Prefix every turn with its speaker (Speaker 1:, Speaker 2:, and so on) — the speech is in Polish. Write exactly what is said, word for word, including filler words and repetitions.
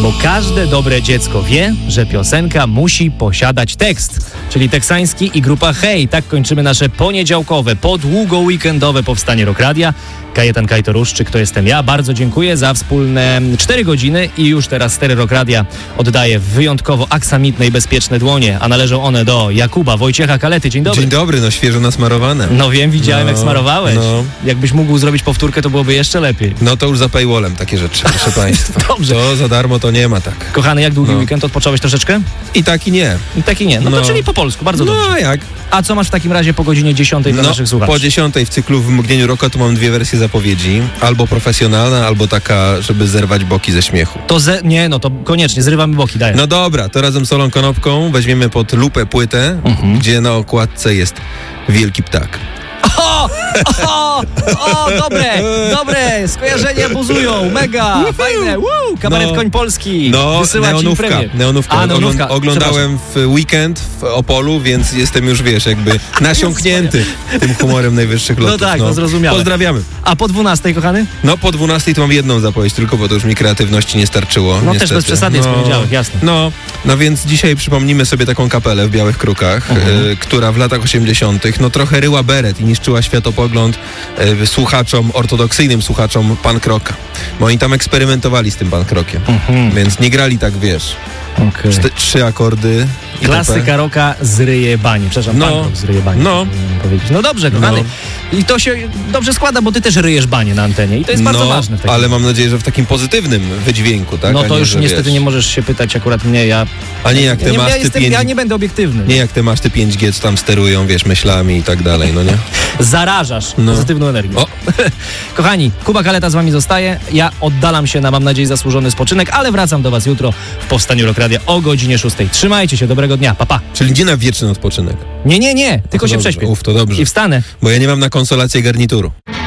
Speaker 1: Bo każde dobre dziecko wie, że piosenka musi posiadać tekst. Czyli Teksański i grupa Hej. Tak kończymy nasze poniedziałkowe, podługo weekendowe powstanie Rock Radia. Kajetan Kajtoruszczyk, to jestem ja. Bardzo dziękuję za wspólne cztery godziny i już teraz stery Rock Radia oddaję w wyjątkowo aksamitne i bezpieczne dłonie, a należą one do Jakuba Wojciecha Kalety. Dzień dobry.
Speaker 2: Dzień dobry, no świeżo nasmarowane.
Speaker 1: No wiem, widziałem
Speaker 2: no,
Speaker 1: jak smarowałeś.
Speaker 2: No.
Speaker 1: Jakbyś mógł zrobić powtórkę, to byłoby jeszcze lepiej.
Speaker 2: No to już za paywallem takie rzeczy, proszę państwa.
Speaker 1: Dobrze.
Speaker 2: To za darmo to nie ma tak.
Speaker 1: Kochany, jak długi
Speaker 2: no.
Speaker 1: weekend? Odpocząłeś troszeczkę?
Speaker 2: I tak i nie.
Speaker 1: I tak i nie. No,
Speaker 2: no.
Speaker 1: to czyli po polsku, bardzo
Speaker 2: no,
Speaker 1: dobrze.
Speaker 2: No jak?
Speaker 1: A co masz w takim razie po godzinie dziesiątej dla
Speaker 2: no,
Speaker 1: naszych słuchaczy?
Speaker 2: Po dziesiątej w cyklu W mgnieniu roku to mam dwie wersje zapowiedzi. Albo profesjonalna, albo taka, żeby zerwać boki ze śmiechu.
Speaker 1: To ze... Nie, no to koniecznie, zrywamy boki, daj.
Speaker 2: No dobra, to razem z Solą Konopką weźmiemy pod lupę płytę,
Speaker 1: Mhm.
Speaker 2: gdzie na okładce jest wielki ptak.
Speaker 1: O! O! O! Dobre! Dobre! Skojarzenia buzują! Mega! Fajne! Woo! Kabaret
Speaker 2: No.
Speaker 1: Koń Polski!
Speaker 2: No,
Speaker 1: Wysyła ci
Speaker 2: neonówka,
Speaker 1: premię.
Speaker 2: neonówka.
Speaker 1: A, neonówka.
Speaker 2: Ogląd- oglądałem w weekend w Opolu, więc jestem już, wiesz, jakby nasiąknięty tym humorem najwyższych lotów.
Speaker 1: No tak, no zrozumiałe.
Speaker 2: Pozdrawiamy.
Speaker 1: A po dwunastej, kochany?
Speaker 2: No po dwunastej to mam jedną zapowiedź tylko, bo to już mi kreatywności nie starczyło.
Speaker 1: No
Speaker 2: niestety.
Speaker 1: też bez przesady, jest poniedziałek, jasne.
Speaker 2: No, no więc dzisiaj przypomnimy sobie taką kapelę w Białych Krukach,
Speaker 1: Mhm.
Speaker 2: y, która w latach osiemdziesiątych no trochę ryła beret i niszczyła światopogląd y, słuchaczom, ortodoksyjnym słuchaczom punk rocka. Bo oni tam eksperymentowali z tym punk rockiem.
Speaker 1: Mhm.
Speaker 2: Więc nie grali tak, wiesz,
Speaker 1: Okay.
Speaker 2: czty, trzy akordy. i
Speaker 1: Klasyka rocka zryje banie. Przepraszam,
Speaker 2: No.
Speaker 1: punk rock zryje banie.
Speaker 2: No.
Speaker 1: powinienem powiedzieć. No dobrze, kochany. I to się dobrze składa, bo ty też ryjesz banie na antenie i to jest
Speaker 2: no,
Speaker 1: bardzo ważne. W takim
Speaker 2: ale mam nadzieję, że w takim pozytywnym wydźwięku, tak?
Speaker 1: No
Speaker 2: A
Speaker 1: to
Speaker 2: nie,
Speaker 1: już
Speaker 2: że
Speaker 1: niestety
Speaker 2: wiesz,
Speaker 1: nie możesz się pytać akurat mnie, ja...
Speaker 2: A nie jak
Speaker 1: ja
Speaker 2: te
Speaker 1: nie, ja,
Speaker 2: maszty
Speaker 1: jestem,
Speaker 2: pięć...
Speaker 1: ja nie będę obiektywny.
Speaker 2: Nie jak te maszty pięć G, co tam sterują, wiesz, myślami i tak dalej, no nie?
Speaker 1: Zarażasz
Speaker 2: No.
Speaker 1: pozytywną energią.
Speaker 2: O.
Speaker 1: Kochani, Kuba Kaleta z wami zostaje. Ja oddalam się na, mam nadzieję, zasłużony spoczynek, ale wracam do was jutro w Powstaniu Rock Radia o godzinie szóstej. Trzymajcie się, dobrego dnia, pa, pa.
Speaker 2: Czyli nie na wieczny odpoczynek.
Speaker 1: Nie, nie, nie, tylko
Speaker 2: To
Speaker 1: się
Speaker 2: dobrze.
Speaker 1: prześpię.
Speaker 2: Uf, to dobrze.
Speaker 1: I wstanę.
Speaker 2: Bo ja nie mam na konsolację garnituru.